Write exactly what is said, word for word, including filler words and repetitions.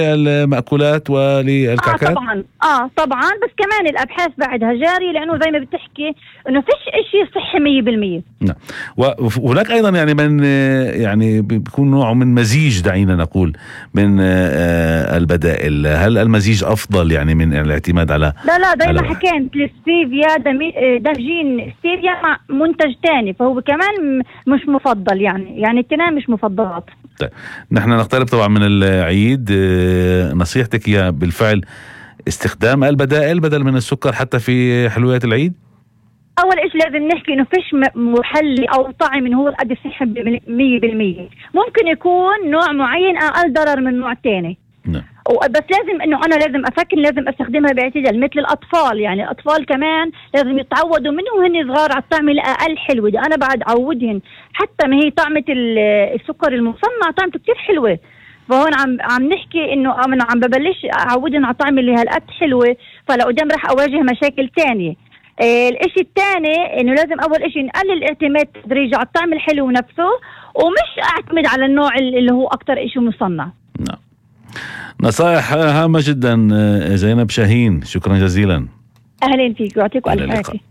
المأكولات وللكعكات؟ اه طبعا اه طبعا بس كمان الابحاث بعدها جاريه، لانه زي ما بتحكي انه فيش اشي صحي مية بالمية. نعم. وهناك ايضا يعني من يعني بيكون نوع من مزيج، دعينا نقول، من البدائل. هل المزيج افضل يعني من الاعتماد على لا لا زي على ما حكيت الستيفيا دامجين ستيفيا مع منتج تاني، فهو كمان مش مفضل، يعني يعني التنين مش مفضلات. طيب نحن نقترب طبعا من العيد، نصيحتك يا بالفعل استخدام البدائل بدل من السكر حتى في حلويات العيد؟ اول اشي لازم نحكي انه فيش محلي او طعم انه هو قد الصحي مية بالمية، ممكن يكون نوع معين اقل ضرر من نوع تاني. نعم. بس لازم انه انا لازم افكر لازم استخدمها باعتدال، مثل الاطفال، يعني الاطفال كمان لازم يتعودوا منه وهن صغار على الطعم الاقل حلوه ده. انا بعد اعودهن حتى ما هي طعمه السكر المصنع طعمته كتير حلوه، فهون عم عم نحكي انه انا عم ببلش اعودهن على الطعم اللي هالقد حلوه، فلقدام راح اواجه مشاكل تانية. آه الاشي الثاني انه لازم اول اشي نقلل الاعتماد تدريجي على الطعم الحلو نفسه، ومش اعتمد على النوع اللي هو اكتر اشي مصنع. نعم. نصائح هامة جدا زينب شاهين، شكرا جزيلا. اهلا فيك ويعطيكم الف عافية.